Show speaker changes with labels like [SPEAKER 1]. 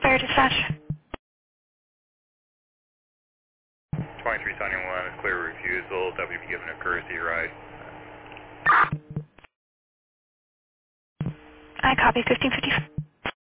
[SPEAKER 1] Fire dispatch.
[SPEAKER 2] 2371, clear refusal. WB given a courtesy ride.
[SPEAKER 1] I copy 1550.